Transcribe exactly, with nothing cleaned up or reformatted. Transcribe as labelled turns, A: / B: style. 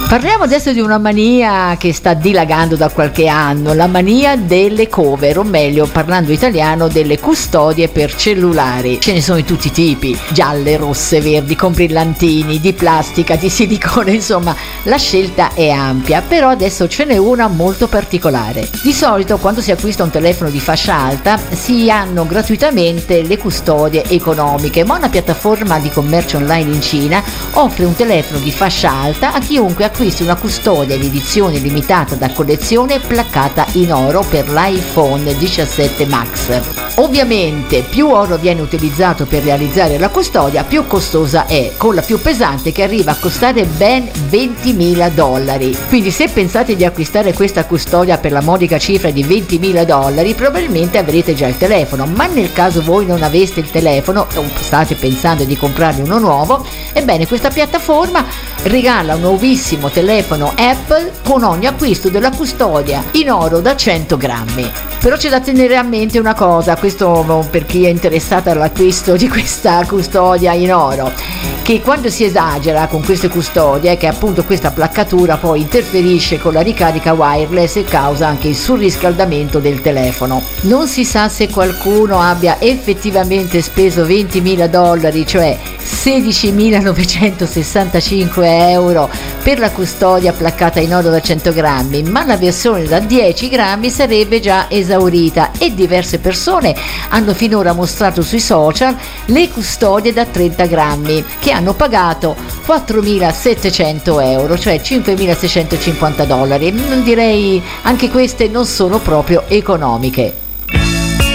A: Parliamo adesso di una mania che sta dilagando da qualche anno, la mania delle cover, o meglio, parlando italiano, delle custodie per cellulari. Ce ne sono di tutti i tipi, gialle, rosse, verdi, con brillantini, di plastica, di silicone, insomma, la scelta è ampia, però adesso ce n'è una molto particolare. Di solito quando si acquista un telefono di fascia alta si hanno gratuitamente le custodie economiche, ma una piattaforma di commercio online in Cina offre un telefono di fascia alta a chiunque acquisti una custodia di edizione limitata da collezione placcata in oro per l'iPhone diciassette Max. Ovviamente più oro viene utilizzato per realizzare la custodia, più costosa è, con la più pesante che arriva a costare ben ventimila dollari. Quindi se pensate di acquistare questa custodia per la modica cifra di ventimila dollari, probabilmente avrete già il telefono, ma nel caso voi non aveste il telefono o state pensando di comprarne uno nuovo, ebbene questa piattaforma regala un nuovissimo telefono Apple con ogni acquisto della custodia in oro da cento grammi. Però c'è da tenere a mente una cosa, questo per chi è interessato all'acquisto di questa custodia in oro, che quando si esagera con queste custodie è che appunto questa placcatura poi interferisce con la ricarica wireless e causa anche il surriscaldamento del telefono. Non si sa se qualcuno abbia effettivamente speso ventimila dollari, cioè sedicimilanovecentosessantacinque euro per la custodia placcata in oro da cento grammi, ma la versione da dieci grammi sarebbe già esaurita e diverse persone hanno finora mostrato sui social le custodie da trenta grammi che hanno pagato quattromilasettecento euro, cioè cinquemilaseicentocinquanta dollari. Direi anche queste non sono proprio economiche.